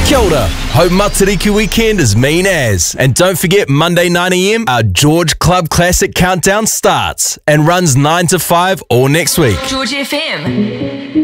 Kia ora. Hope Matariki weekend is mean as. And don't forget, Monday 9am, our George Club Classic Countdown starts and runs 9 to 5 all next week. George FM.